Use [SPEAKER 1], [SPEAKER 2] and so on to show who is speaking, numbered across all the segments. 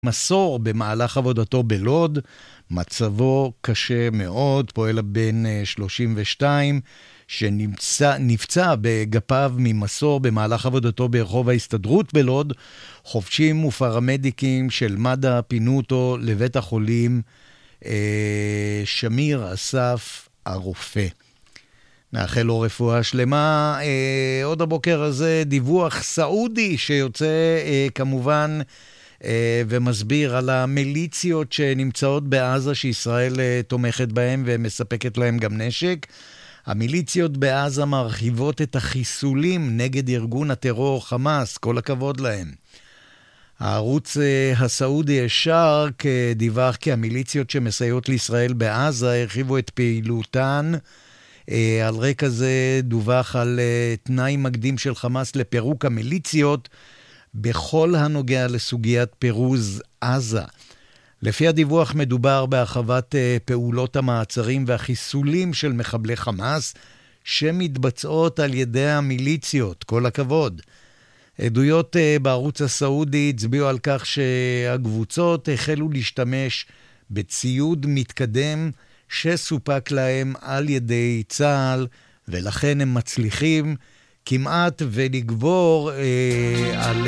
[SPEAKER 1] מסור במהלך עבודתו בלוד, מצבו קשה מאוד, פועל בן 32, שנפצע בגפיו ממסור במהלך עבודתו ברחוב ההסתדרות בלוד. חובשים ופרמדיקים של מד"א פינו אותו לבית החולים שמיר אסף הרופא. נאחל לו רפואה שלמה. עוד הבוקר הזה דיווח סעודי שיוצא כמובן ומסביר על המיליציות שנמצאות בעזה שישראל תומכת בהם ומספקת להם גם נשק. המיליציות בעזה מרחיבות את החיסולים נגד ארגון הטרור חמאס, כל הכבוד להם. הערוץ הסעודי א-שרק דיווח כי המיליציות שמסייעות לישראל בעזה הרחיבו את פעילותן. על רקע זה דווח על תנאי מקדים של חמאס לפירוק המיליציות בכל הנוגע לסוגיית פירוז עזה. לפי הדיווח מדובר בהרחבת פעולות המעצרים והחיסולים של מחבלי חמאס שמתבצעות על ידי המיליציות, כל הכבוד. עדויות בערוץ הסעודי הצביעו על כך שהקבוצות החלו להשתמש בציוד מתקדם שסופק להם על ידי צה"ל, ולכן הם מצליחים כמעט ולגבור על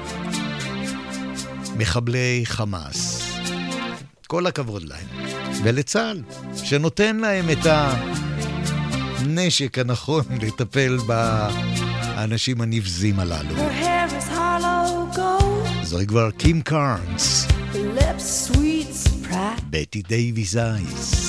[SPEAKER 1] מחבלי חמאס. כל הכבוד להם. ולצה"ל, שנותן להם את הנשק הנכון לטפל באנשים הנבזים הללו. זוהי כבר קים קרנס. בטי דייוויס אייס.